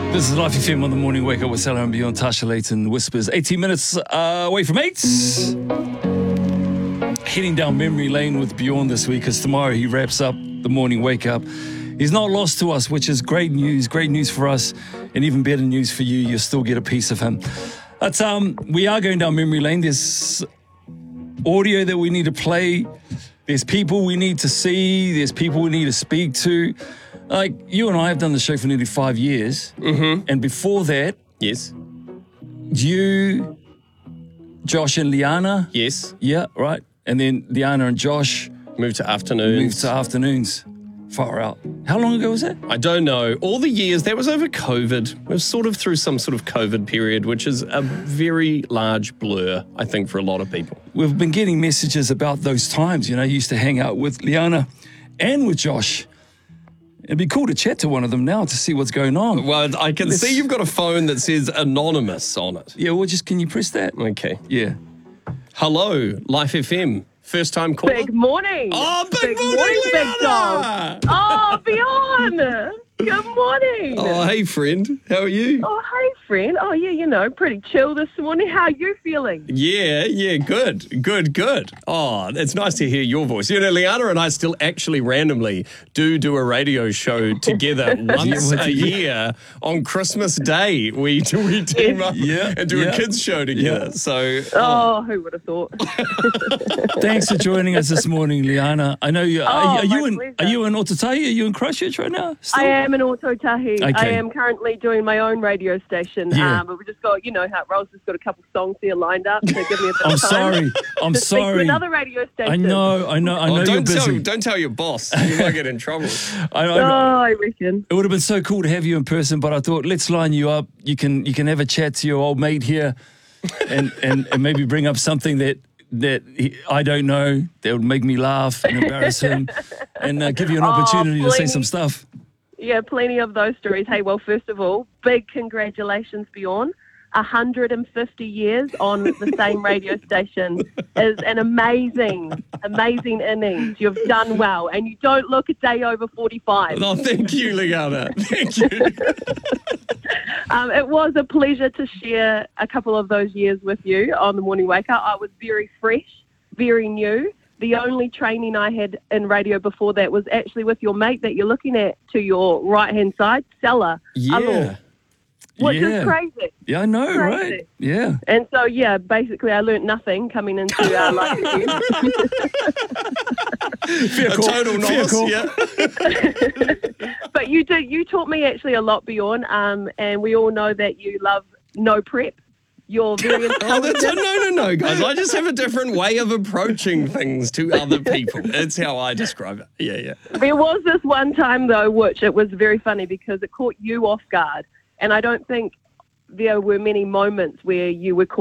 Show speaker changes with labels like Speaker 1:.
Speaker 1: This is Life FM on the morning wake up with Salah and Beyond. Tasha Layton whispers. 18 minutes away from 8. Heading down memory lane with Beyond this week, because tomorrow he wraps up the morning wake up. He's not lost to us, which is great news for us, and even better news for you. You'll still get a piece of him. But we are going down memory lane. There's audio that we need to play. There's people we need to see. There's people we need to speak to. Like, you and I have done the show for nearly 5 years. Mm-hmm. And before that...
Speaker 2: Yes.
Speaker 1: You, Josh and Liana.
Speaker 2: Yes.
Speaker 1: Yeah, right. And then Liana and Josh...
Speaker 2: Moved to afternoons. Far out. How long ago was that? I don't know. All the years, that was over COVID. We're sort of through some sort of COVID period, which is a very large blur, I think, for a lot of people.
Speaker 1: We've been getting messages about those times. You know, I used to hang out with Liana and with Josh. It'd be cool to chat to one of them now to see what's going on.
Speaker 2: Well, I can see you've got a phone that says anonymous on it.
Speaker 1: Yeah, well, can you press that?
Speaker 2: Okay.
Speaker 1: Yeah.
Speaker 2: Hello, Life FM. First time caller?
Speaker 3: Big morning.
Speaker 2: Oh, big morning,
Speaker 3: big dog. Oh, Beyond. Good morning.
Speaker 2: Oh, hey, friend. How are you?
Speaker 3: Oh, hey, friend. Oh, yeah, you know, pretty chill this morning. How are you feeling?
Speaker 2: Yeah, good. Oh, it's nice to hear your voice. You know, Liana and I still actually randomly do a radio show together once a year on Christmas Day. We team up and do a kids show together. Yeah. So,
Speaker 3: who would have thought?
Speaker 1: Thanks for joining us this morning, Liana. I know you. Are you in Otautahi? Are you in Christchurch right now? Still?
Speaker 3: I am in Otautahi.
Speaker 1: Okay.
Speaker 3: I am currently doing my own radio station.
Speaker 1: Yeah.
Speaker 3: But we just got, you know how Rolls has got a couple songs here lined up. So give me a bit
Speaker 1: I'm
Speaker 3: of time.
Speaker 1: I'm
Speaker 3: to speak to
Speaker 1: sorry.
Speaker 3: another radio station.
Speaker 1: I know you're busy.
Speaker 2: Don't tell your boss. You might get in trouble.
Speaker 3: I reckon.
Speaker 1: It would have been so cool to have you in person, but I thought, let's line you up. You can have a chat to your old mate here and maybe bring up something that I don't know, that would make me laugh and embarrass him and give you an opportunity to say some stuff.
Speaker 3: Yeah, plenty of those stories. Hey, well, first of all, big congratulations, Bjorn. 150 years on the same radio station is an amazing innings. You've done well, and you don't look a day over 45.
Speaker 2: Oh, thank you, Liana. Thank you.
Speaker 3: It was a pleasure to share a couple of those years with you on the Morning Wake Up. I was very fresh, very new. The only training I had in radio before that was actually with your mate that you're looking at to your right-hand side, Salah.
Speaker 2: Yeah.
Speaker 3: Which is crazy.
Speaker 1: Yeah, I know,
Speaker 3: crazy.
Speaker 1: Right? Yeah.
Speaker 3: And so, yeah, basically I learnt nothing coming into Life FM.
Speaker 2: A total novice, yeah.
Speaker 3: But you taught me actually a lot, Bjorn, and we all know that you love no prep. You're very intelligent.
Speaker 2: No, guys. I just have a different way of approaching things to other people. It's how I describe it. Yeah.
Speaker 3: There was this one time, though, which it was very funny because it caught you off guard. And I don't think there were many moments where you were caught